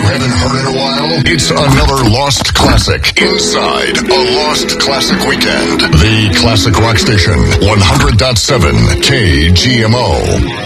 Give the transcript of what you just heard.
haven't heard in a while? It's another Lost Classic inside a Lost Classic Weekend. The Classic Rock Station, 100.7 KGMO.